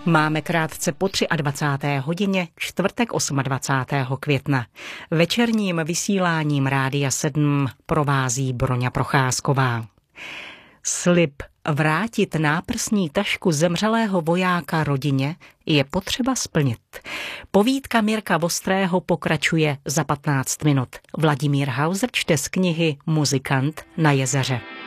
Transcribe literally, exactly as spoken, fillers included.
Máme krátce po dvacáté třetí hodině, čtvrtek dvacátého osmého května. Večerním vysíláním Rádia sedm provází Broňa Procházková. Slib vrátit náprsní tašku zemřelého vojáka rodině je potřeba splnit. Povídka Mirka Vostrého pokračuje za patnáct minut. Vladimír Hauser čte z knihy Muzikant na jezeře.